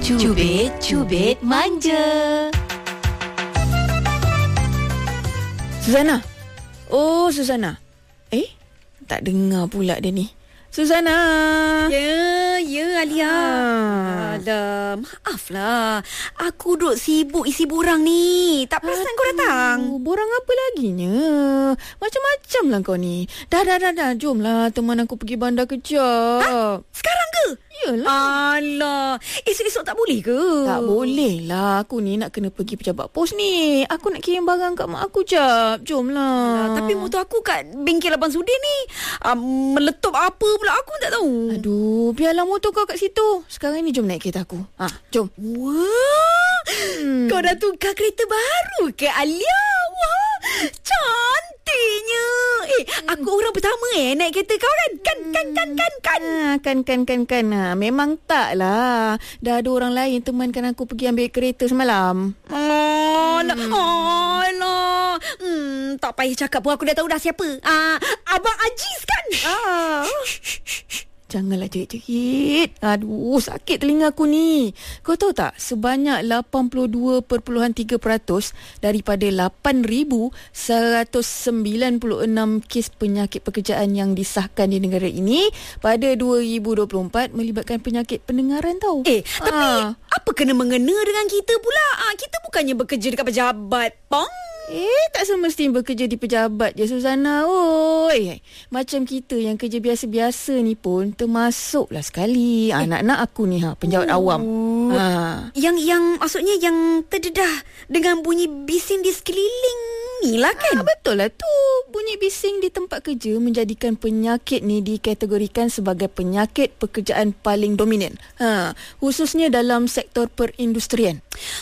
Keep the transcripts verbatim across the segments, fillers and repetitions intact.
Cubit-cubit manja. Susana. Oh, Susana. Eh, tak dengar pula dia ni. Susana. Ya, ya Alia. Ah. Alah, maaflah. Aku duk sibuk isi borang ni. Tak perasan Aduh, kau datang. Borang apa laginya? Macam-macam lah kau ni. Dah, dah, dah, dah. Jomlah teman aku pergi bandar kejap. Ha? Sekarang ke? Yalah. Alah, esok-esok tak boleh ke? Tak boleh lah. Aku ni nak kena pergi pejabat pos ni. Aku nak kirim barang kat mak aku jap. Jomlah. Alah, tapi motor aku kat bengkel Abang Sudin ni um, meletup apa pula aku tak tahu. Aduh, biarlah motor kau kat situ. Sekarang ni jom naik kereta aku. Ha, jom. Wah, hmm. Kau dah tukar kereta baru ke Alia? Wah, cantiknya. Eh, aku orang pertama eh naik kereta kau kan? Kan, kan, kan, kan, kan. Ha, kan, kan, kan, kan. Ha, memang tak lah. Dah ada orang lain temankan aku pergi ambil kereta semalam. Alah, hmm. alah. Hmm, tak payah cakap pun aku dah tahu dah siapa. Ah, Abang Aziz kan? Ah. Janganlah jerit-jerit. Aduh, sakit telinga aku ni. Kau tahu tak, sebanyak lapan puluh dua perpuluhan tiga peratus daripada lapan ribu seratus sembilan puluh enam kes penyakit pekerjaan yang disahkan di negara ini pada dua ribu dua puluh empat melibatkan penyakit pendengaran tau. Eh, ha. tapi apa kena mengena dengan kita pula? Ah, kita bukannya bekerja dekat pejabat, Pong. Eh, tak semestinya bekerja di pejabat je, Susana. Oi, macam kita yang kerja biasa-biasa ni pun termasuklah sekali. Eh. Anak-anak aku ni, ha, penjawat oh. awam. Ha. Yang yang maksudnya yang terdedah dengan bunyi bising di sekeliling ni lah kan? Ha, betul lah tu. Bunyi bising di tempat kerja menjadikan penyakit ni dikategorikan sebagai penyakit pekerjaan paling dominan. Ha, khususnya dalam sektor perindustrian.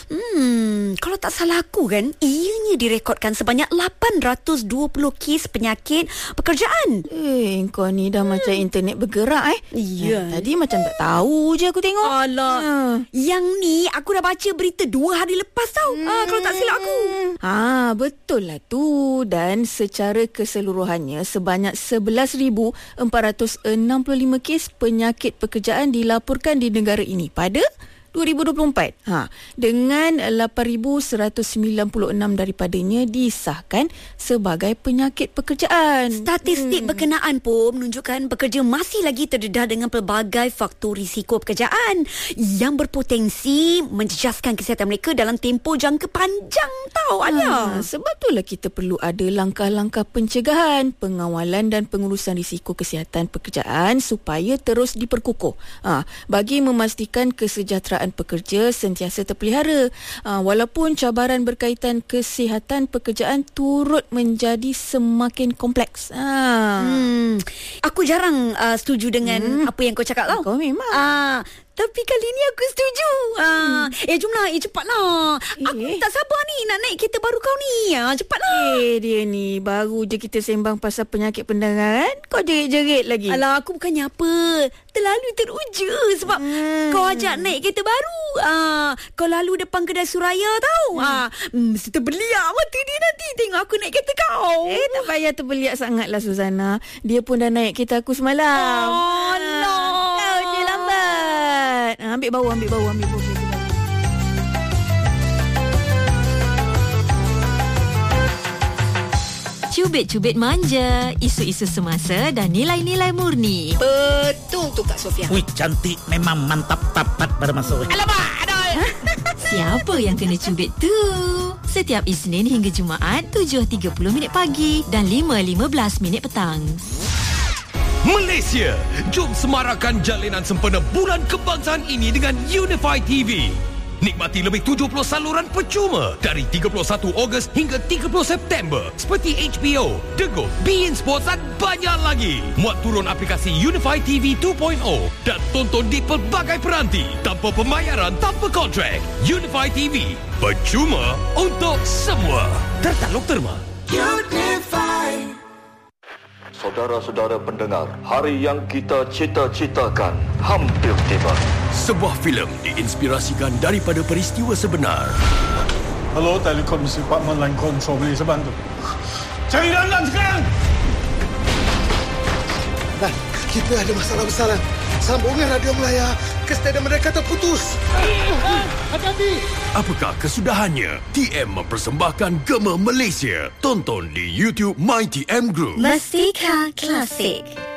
Hmm, kalau tak salah aku kan, ianya direkodkan sebanyak lapan ratus dua puluh kes penyakit pekerjaan. Eh, kau ni dah hmm. macam internet bergerak eh. Ya. Eh, tadi macam tak tahu je aku tengok. Alah. Ha. Yang ni aku dah baca berita dua hari lepas tau. Hmm. Ah, kalau tak silap aku. Ah, betul lah tu. Dan secara keseluruhannya sebanyak sebelas ribu empat ratus enam puluh lima kes penyakit pekerjaan dilaporkan di negara ini pada dua ribu dua puluh empat. Ha, dengan lapan ribu seratus sembilan puluh enam daripadanya disahkan sebagai penyakit pekerjaan. Statistik hmm. berkenaan pun menunjukkan pekerja masih lagi terdedah dengan pelbagai faktor risiko pekerjaan yang berpotensi menjejaskan kesihatan mereka dalam tempoh jangka panjang tau, Alia. Ha, sebab itulah kita perlu ada langkah-langkah pencegahan, pengawalan dan pengurusan risiko kesihatan pekerjaan supaya terus diperkukuh. Ha, bagi memastikan kesejahteraan pekerja sentiasa terpelihara. Uh, walaupun cabaran berkaitan kesihatan pekerjaan turut menjadi semakin kompleks. Uh. Hmm. Aku jarang uh, setuju dengan hmm. apa yang kau cakap tau. Kau memang. Uh, Tapi kali ni aku setuju. Hmm. Uh, eh, jomlah. Eh, cepatlah. Eh. Aku tak sabar ni nak naik kereta baru kau ni. Uh, cepatlah. Eh, dia ni. Baru je kita sembang pasal penyakit pendengaran. Kau jerit-jerit lagi. Alah, aku bukannya apa. Terlalu teruja sebab hmm. kau ajak naik kereta baru. Uh, kau lalu depan kedai Suraya tau. Hmm. Uh, mesti terbeliak mata dia nanti tengok aku naik kereta kau. Eh, tak payah terbeliak sangatlah, Susana. Dia pun dah naik kereta aku semalam. Oh, no. Kau je lambat. Ha, ambil bau, ambil bau, ambil bau. Cubit-cubit manja, isu-isu semasa dan nilai-nilai murni. Betul tu Kak Sofia. Wih, cantik memang mantap tapat pada masa. Alamak, aduh. Siapa yang kena cubit tu? Setiap Isnin hingga Jumaat tujuh tiga puluh minit pagi dan lima lima belas minit petang. Malaysia, jom semarakan jalinan sempena Bulan Kebangsaan ini dengan Unify T V. Nikmati lebih tujuh puluh saluran percuma dari tiga puluh satu Ogos hingga tiga puluh September seperti H B O, Dego, beIN Sports dan banyak lagi. Muat turun aplikasi Unify T V dua titik kosong dan tonton di pelbagai peranti tanpa pembayaran, tanpa kontrak. Unify T V, percuma untuk semua. Tertaluk terma. Unify. Saudara-saudara pendengar, hari yang kita cita-citakan hampir tiba. Sebuah filem diinspirasikan daripada peristiwa sebenar. Hello, Telekom Department Line Control, boleh saya bantu? Cari Lanlan sekarang! Dan kita ada masalah besar, Dan. Sambungan radio Melaya ke stadium mereka terputus. Hati-hati. Apakah kesudahannya? T M mempersembahkan Gema Malaysia. Tonton di YouTube My T M Group. Mustika Klasik.